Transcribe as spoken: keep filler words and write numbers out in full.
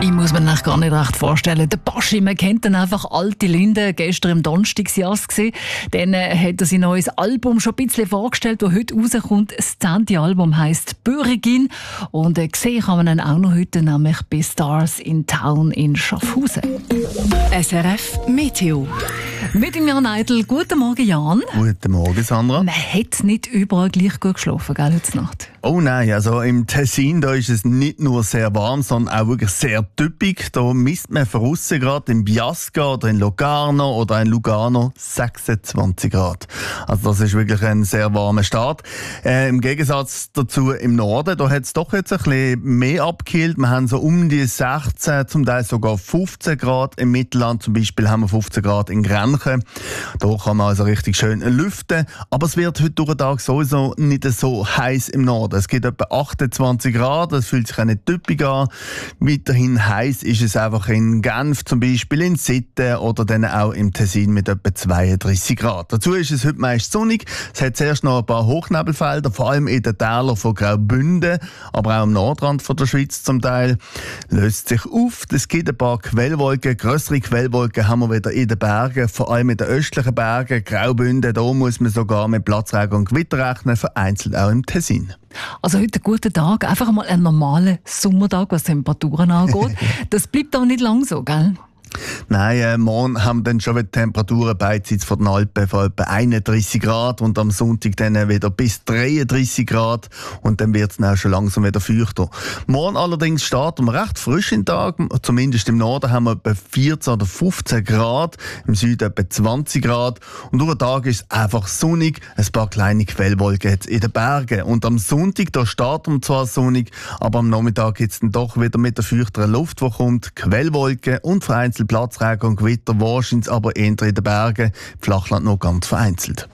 Ich muss mir eigentlich gar nicht recht vorstellen. Der Baschi, man kennt dann einfach alte Linden. Gestern am Donnerstag war es. Dann äh, hat er sein neues Album schon ein bisschen vorgestellt, das heute rauskommt. Das zehnte Album heisst «Bürgin». Und äh, gesehen kann man ihn auch noch heute, nämlich bei Stars in Town in Schaffhausen. S R F Meteo. Mit dem Jan Eidl. Guten Morgen, Jan. Guten Morgen, Sandra. Man hat nicht überall gleich gut geschlafen, gell, heute Nacht? Oh nein, also im Tessin da ist es nicht nur sehr warm, sondern auch wirklich sehr typisch. Da misst man von aussen gerade in Biasca oder in Locarno oder in Lugano sechsundzwanzig Grad. Also das ist wirklich ein sehr warmer Start. Äh, Im Gegensatz dazu im Norden, da hat es doch jetzt ein bisschen mehr abgekühlt. Wir haben so um die sechzehn, zum Teil sogar fünfzehn Grad. Im Mittelland zum Beispiel haben wir fünfzehn Grad in Grenchen. Da kann man also richtig schön lüften. Aber es wird heute durch den Tag sowieso nicht so heiß im Norden. Es gibt etwa achtundzwanzig Grad, das fühlt sich auch nicht typisch an. Weiterhin heiß ist es einfach in Genf, zum Beispiel in Sitten oder dann auch im Tessin mit etwa zweiunddreißig Grad. Dazu ist es heute meist sonnig. Es hat zuerst noch ein paar Hochnebelfelder, vor allem in den Tälern von Graubünden, aber auch am Nordrand von der Schweiz zum Teil. Löst sich auf. Es gibt ein paar Quellwolken. Grössere Quellwolken haben wir wieder in den Bergen, vor allem in den östlichen Bergen. Graubünden, da muss man sogar mit Platzregen und Gewitter rechnen, vereinzelt auch im Tessin. Also heute ein guter Tag, einfach mal ein normaler Sommertag, was Temperaturen angeht. Das bleibt auch nicht lang so, gell? Nein, äh, morgen haben wir dann schon wieder Temperaturen beidseits von den Alpen von etwa einunddreißig Grad und am Sonntag dann wieder bis dreiunddreißig Grad und dann wird es dann auch schon langsam wieder feuchter. Morgen allerdings starten wir recht frisch in den Tag, zumindest im Norden haben wir etwa vierzehn oder fünfzehn Grad, im Süden etwa zwanzig Grad und durch den Tag ist es einfach sonnig, ein paar kleine Quellwolken jetzt in den Bergen und am Sonntag, da starten wir zwar sonnig, aber am Nachmittag gibt es dann doch wieder mit der feuchteren Luft, die kommt, Quellwolken und vereinzelt Platzregen und Gewitter, wahrscheinlich aber eher in den Bergen, Flachland noch ganz vereinzelt.